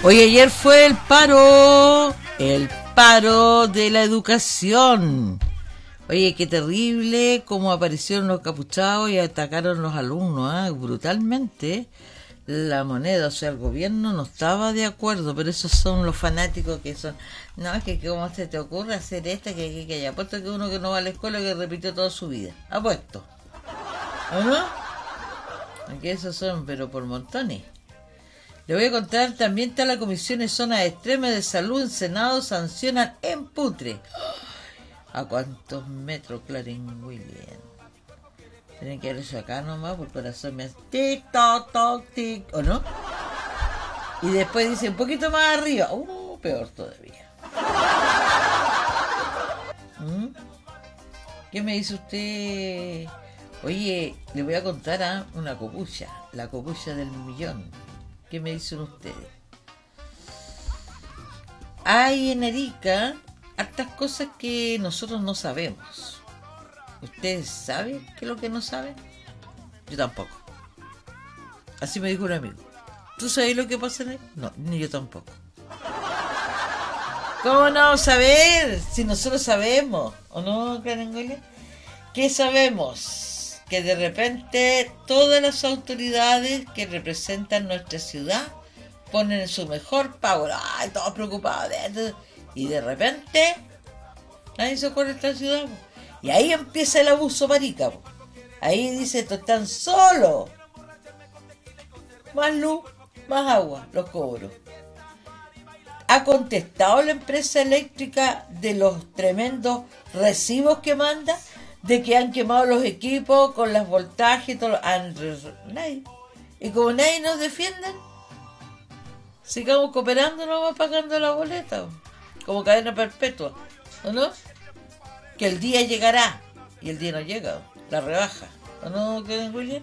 Hoy ayer fue el paro de la educación. Oye, qué terrible cómo aparecieron los capuchados y atacaron a los alumnos, brutalmente. La moneda, o sea, el gobierno no estaba de acuerdo, pero esos son los fanáticos que son. No, es que cómo se te ocurre hacer esto, que haya apuesto que uno que no va a la escuela que repitió toda su vida. Apuesto. ¿O no? Aquí esos son, pero por montones. Le voy a contar, también está la Comisión de Zonas Extremas de Salud en Senado, sancionan en Putre. ¿A cuántos metros, Clarín William? Tienen que verse acá nomás, por corazón me hace tic, toc, toc, tic, ¿o no? Y después dice un poquito más arriba, peor todavía. ¿Qué me dice usted? Oye, le voy a contar una copucha, la copucha del millón. ¿Qué me dicen ustedes? Hay en Arica hartas cosas que nosotros no sabemos. ¿Ustedes saben qué es lo que no saben? Yo tampoco. Así me dijo un amigo. ¿Tú sabes lo que pasa en él? No, ni yo tampoco. ¿Cómo no saber? Si nosotros sabemos, ¿o no, Clarengolia? ¿Qué sabemos? Que de repente todas las autoridades que representan nuestra ciudad ponen su mejor power. ¡Ay, todos preocupados! Y de repente nadie se acuerda de esta ciudad. Y ahí empieza el abuso marica. Ahí dice, estos están solos. Más luz, más agua, los cobro. ¿Ha contestado la empresa eléctrica de los tremendos recibos que manda? De que han quemado los equipos con las voltajes y todo. Nadie. Y como nadie nos defiende, sigamos cooperando, no vamos pagando la boleta. Como cadena perpetua. ¿O no? Que el día llegará. Y el día no llega. La rebaja. ¿O no, William?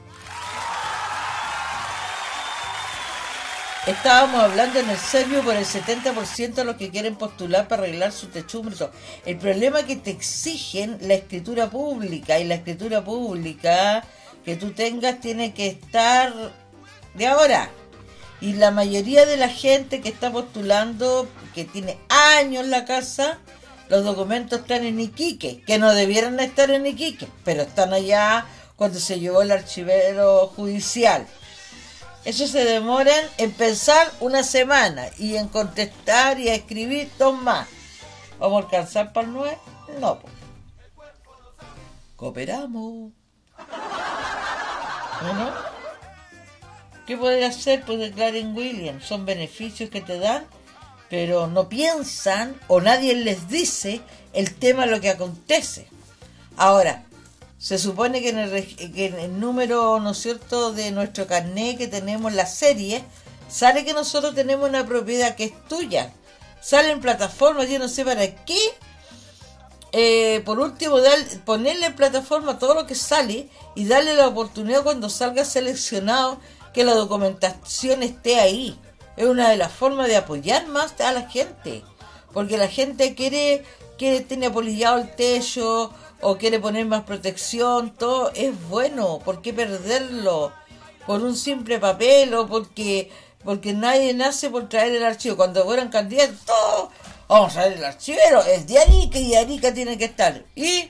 Estábamos hablando en el Servio por el 70% de los que quieren postular para arreglar su techumbre. El problema es que te exigen la escritura pública, y la escritura pública que tú tengas tiene que estar de ahora. Y la mayoría de la gente que está postulando, que tiene años en la casa, los documentos están en Iquique, que no debieran estar en Iquique, pero están allá cuando se llevó el archivero judicial. Eso se demoran en pensar una semana y en contestar y a escribir 2 más. ¿Vamos a alcanzar para el 9? No. Cooperamos. ¿No? ¿Qué podría hacer? Pues declarar en William. Son beneficios que te dan, pero no piensan o nadie les dice el tema de lo que acontece. Ahora, se supone que en el número, ¿no es cierto?, de nuestro carnet que tenemos la serie, sale que nosotros tenemos una propiedad que es tuya. Sale en plataformas, yo no sé para qué. Por último, ponerle en plataforma todo lo que sale y darle la oportunidad cuando salga seleccionado que la documentación esté ahí. Es una de las formas de apoyar más a la gente. Porque la gente quiere tener apolillado el techo, o quiere poner más protección, todo es bueno. ¿Por qué perderlo? Por un simple papel, o porque nadie nace por traer el archivo. Cuando fueran candidatos, todos vamos a traer el archivero, es de Arica y Arica tiene que estar. Y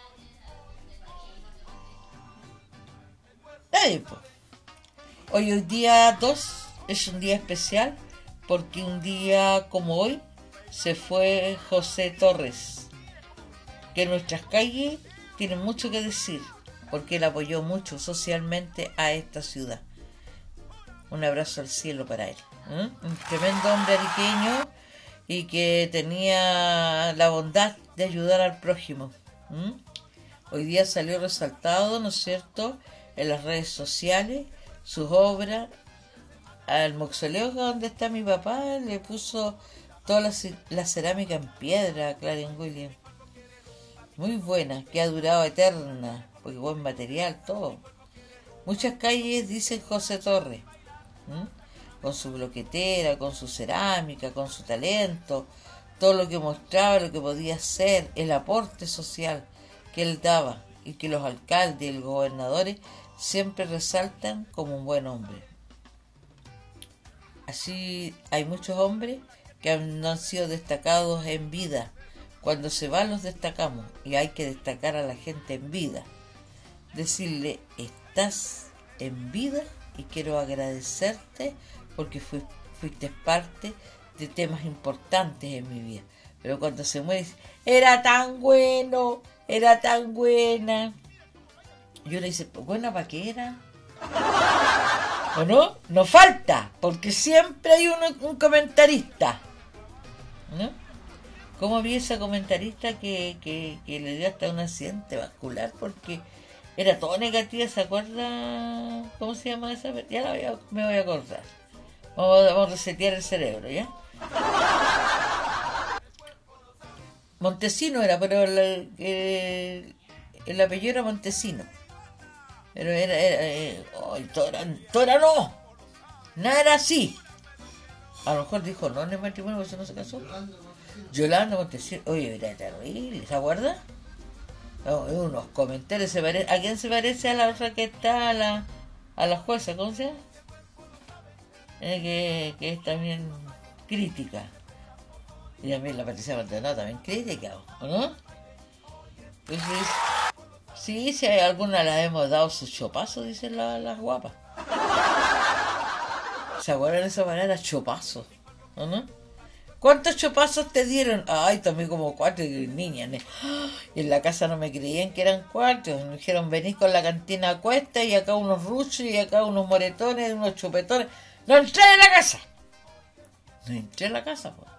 nadie, pues. Hoy día 2 es un día especial, porque un día como hoy se fue José Torres, que nuestras calles tienen mucho que decir, porque él apoyó mucho socialmente a esta ciudad. Un abrazo al cielo para él. Un tremendo hombre ariqueño y que tenía la bondad de ayudar al prójimo. Hoy día salió resaltado, ¿no es cierto?, en las redes sociales, sus obras. Al mausoleo donde está mi papá le puso toda la cerámica en piedra, Claren William. Muy buena, que ha durado eterna, porque buen material, todo. Muchas calles dicen José Torres, con su bloquetera, con su cerámica, con su talento, todo lo que mostraba, lo que podía hacer, el aporte social que él daba, y que los alcaldes y los gobernadores siempre resaltan como un buen hombre. Así hay muchos hombres que no han sido destacados en vida. Cuando se van los destacamos y hay que destacar a la gente en vida. Decirle, estás en vida y quiero agradecerte porque fuiste parte de temas importantes en mi vida. Pero cuando se muere, era tan bueno, era tan buena. Y uno dice, pues buena para qué era. ¿O no? No falta, porque siempre hay un comentarista, ¿no? ¿Cómo había esa comentarista que le dio hasta un accidente vascular porque era todo negativa? ¿Se acuerda? ¿Cómo se llama esa? Ya me voy a acordar. Vamos a resetear el cerebro, ¿ya? Montesino era, pero el apellido era Montesino. Pero Tora no, nada era así. A lo mejor dijo no en el matrimonio, por eso no se casó. Yolanda Montesino, oye, era terrible, ¿se acuerda? Unos comentarios, ¿a quién se parece a la otra que está, a la jueza, ¿cómo se llama? Que es también crítica. Y también la Patricia Maldonado también crítica, ¿o no? Entonces, sí, hay algunas las hemos dado sus chopazos, dicen las guapas. ¿Se acuerdan de esa manera? Chopazos, ¿o no? ¿Cuántos chopazos te dieron? Ay, tomé como 4 niñas. Y en la casa no me creían que eran 4. Me dijeron, venís con la cantina a cuesta y acá unos ruchos y acá unos moretones, unos chupetones. ¡No entré en la casa! No entré en la casa, pues.